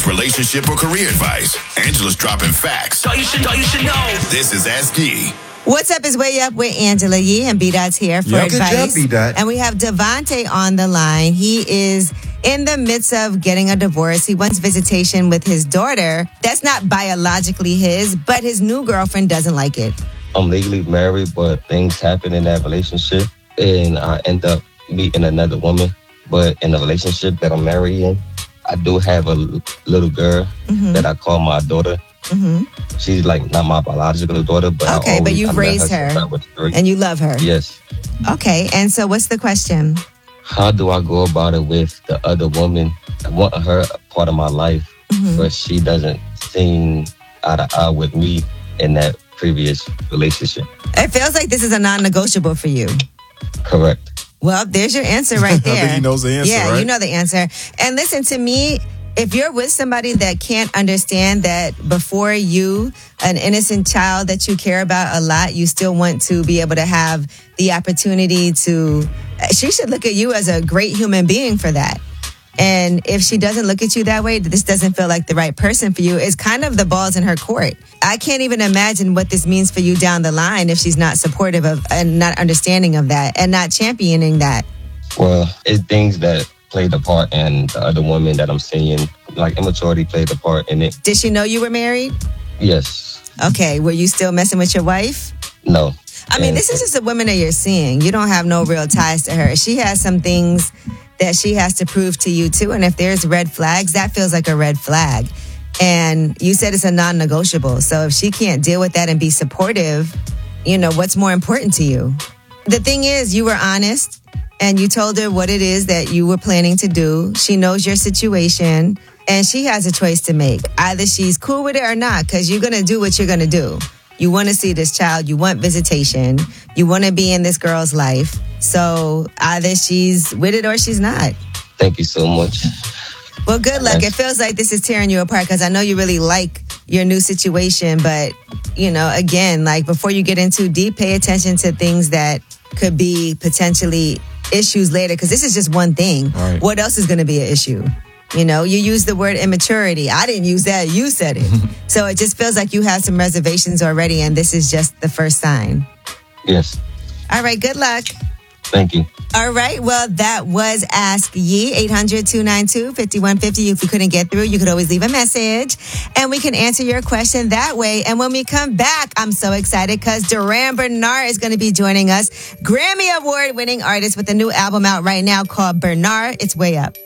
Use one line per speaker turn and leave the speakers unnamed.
It's relationship or career advice. Angela's dropping facts.
All you should know.
This is Ask Yee.
What's up is Way Up with Angela Yee, and B-Dot's here for advice.
Good job, B-Dot.
And we have Devontae on the line. He is in the midst of getting a divorce. He wants visitation with his daughter. That's not biologically his, but his new girlfriend doesn't like it.
I'm legally married, but things happen in that relationship, and I end up meeting another woman. But in the relationship that I'm married in, I do have a little girl that I call my daughter. She's like not my biological daughter, but
but you've raised her and you love her.
Yes.
Okay, and so what's the question?
How do I go about it with the other woman? I want her a part of my life, but she doesn't seem eye to eye with me in that previous relationship.
It feels like this is a non-negotiable for you.
Correct.
Well, there's your answer right there.
I think he knows the answer,
Yeah,
right?
you know the answer. And listen, to me, if you're with somebody that can't understand that before you, an innocent child that you care about a lot, you still want to be able to have the opportunity to, she should look at you as a great human being for that. And if she doesn't look at you that way, this doesn't feel like the right person for you, it's kind of the ball's in her court. I can't even imagine what this means for you down the line if she's not supportive of and not understanding of that and not championing that.
Well, it's things that played a part in the other woman that I'm seeing. Like immaturity played a part in it.
Did she know you were married?
Yes.
Okay, were you still messing with your wife?
No.
I mean, this is just a woman that you're seeing. You don't have no real ties to her. She has some things that she has to prove to you too. And if there's red flags, that feels like a red flag. And you said it's a non-negotiable. So if she can't deal with that and be supportive, you know, what's more important to you? The thing is, you were honest and you told her what it is that you were planning to do. She knows your situation and she has a choice to make. Either she's cool with it or not, because you're going to do what you're going to do. You want to see this child. You want visitation. You want to be in this girl's life. So either she's with it or she's not.
Thank you so much.
Well, good luck. It feels like this is tearing you apart because I know you really like your new situation. But, you know, again, like before you get in too deep, pay attention to things that could be potentially issues later, because this is just one thing.
Right.
What else is going to be an issue? You know, you used the word immaturity. I didn't use that. You said it. So it just feels like you have some reservations already, and this is just the first sign.
Yes.
All right. Good luck.
Thank you.
All right. Well, that was Ask Yee, 800-292-5150. If you couldn't get through, you could always leave a message and we can answer your question that way. And when we come back, I'm so excited because Duran Bernard is going to be joining us. Grammy Award winning artist with a new album out right now called Bernard. It's Way Up.